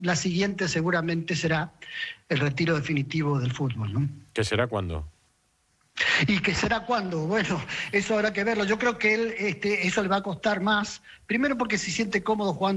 la siguiente seguramente será el retiro definitivo del fútbol, ¿no? ¿Qué será cuándo? ¿Y qué será cuándo? Bueno, eso habrá que verlo. Yo creo que él eso le va a costar más, primero porque se siente cómodo jugando